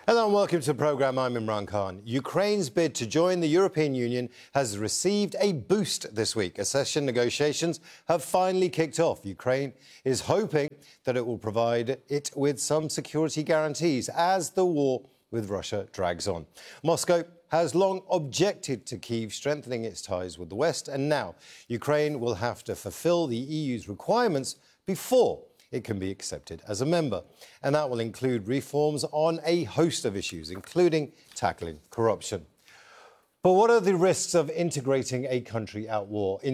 Hello and welcome to the programme. I'm Imran Khan. Ukraine's bid to join the European Union has received a boost this week. Accession negotiations have finally kicked off. Ukraine is hoping that it will provide it with some security guarantees as the war with Russia drags on. Moscow has long objected to Kyiv strengthening its ties with the West, and now Ukraine will have to fulfil the EU's requirements before it can be accepted as a member. And that will include reforms on a host of issues, including tackling corruption. But what are the risks of integrating a country at war?